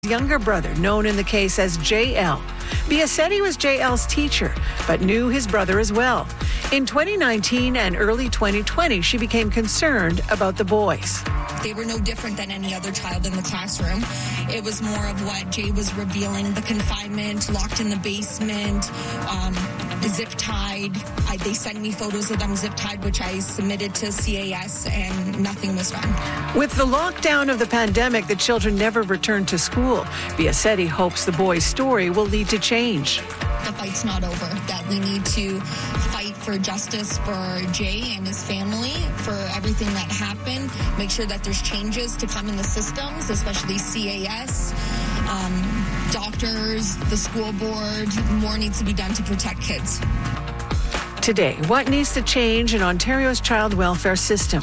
younger brother, known in the case as JL. Biasetti was JL's teacher, but knew his brother as well. In 2019 and early 2020, she became concerned about the boys. They were no different than any other child in the classroom. It was more of what Jay was revealing, the confinement, locked in the basement, zip-tied. They sent me photos of them zip-tied, which I submitted to CAS, and nothing was done. With the lockdown of the pandemic, the children never returned to school. Biasetti hopes the boys' story will lead to change. The fight's not over, that we need to fight for justice for Jay and his family, for everything that happened, make sure that there's changes to come in the systems, especially CAS, doctors, the school board. More needs to be done to protect kids. Today, what needs to change in Ontario's child welfare system?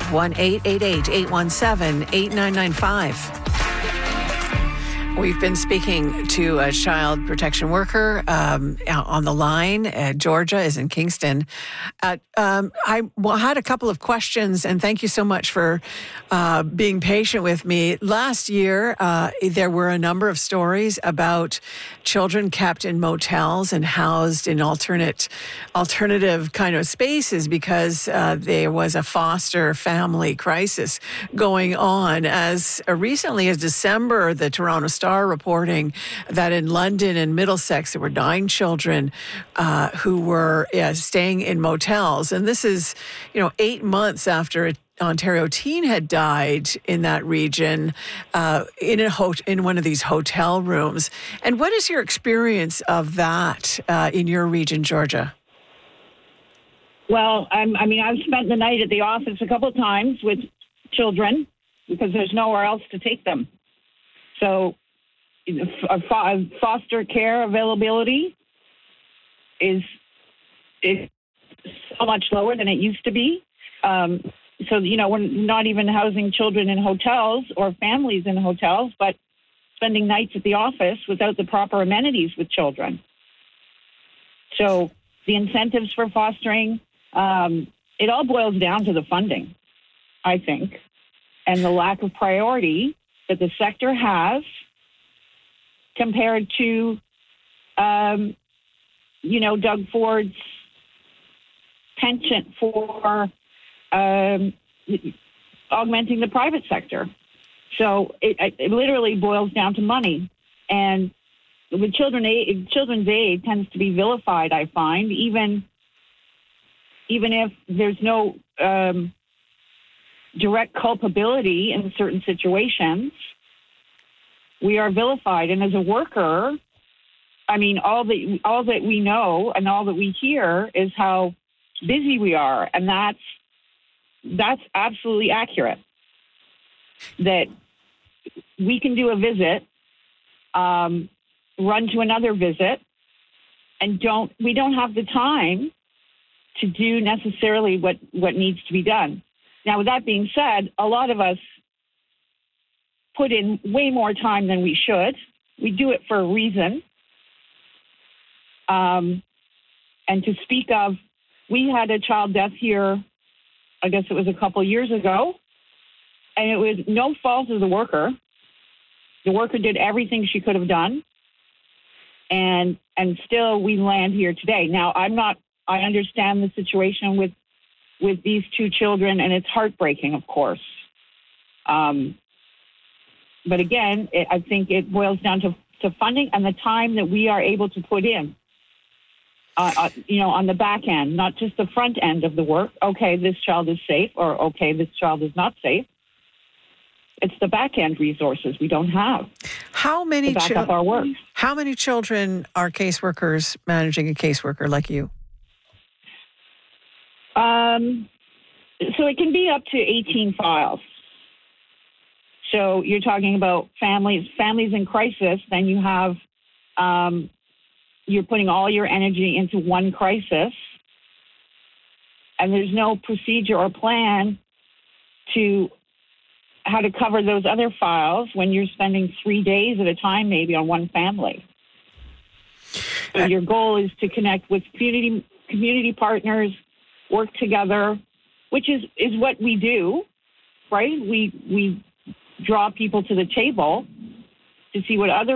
1-888-817-8995. We've been speaking to a child protection worker on the line. Georgia is in Kingston. I had a couple of questions, and thank you so much for being patient with me. Last year, there were a number of stories about children kept in motels and housed in alternative kind of spaces because there was a foster family crisis going on. As recently as December, the Toronto Star reporting that in London and Middlesex there were 9 children who were staying in motels, and this is 8 months after an Ontario teen had died in that region in one of these hotel rooms. And what is your experience of that in your region, Georgia? Well, I've spent the night at the office a couple of times with children because there's nowhere else to take them. So foster care availability is so much lower than it used to be. So we're not even housing children in hotels or families in hotels, but spending nights at the office without the proper amenities with children. So the incentives for fostering, it all boils down to the funding, I think, and the lack of priority that the sector has compared to, Doug Ford's penchant for augmenting the private sector. So it literally boils down to money. And with children's aid tends to be vilified, I find, even if there's no direct culpability in certain situations. We are vilified. And as a worker, all that we know and all that we hear is how busy we are. And that's absolutely accurate. That we can do a visit, run to another visit, and we don't have the time to do necessarily what needs to be done. Now, with that being said, a lot of us put in way more time than we should. We do it for a reason. And to speak of, we had a child death here, I guess it was a couple years ago, and it was no fault of the worker. The worker did everything she could have done, and still we land here today. Now, I understand the situation with these 2 children, and it's heartbreaking, of course. But again, I think it boils down to funding and the time that we are able to put in, on the back end, not just the front end of the work. Okay, this child is safe, or okay, this child is not safe. It's the back end resources we don't have. How many to back up our work. How many children are caseworkers managing a caseworker like you? So it can be up to 18 files. So you're talking about families in crisis, then you have, you're putting all your energy into one crisis, and there's no procedure or plan to how to cover those other files when you're spending 3 days at a time maybe on one family. So your goal is to connect with community partners, work together, which is what we do, right? We draw people to the table to see what other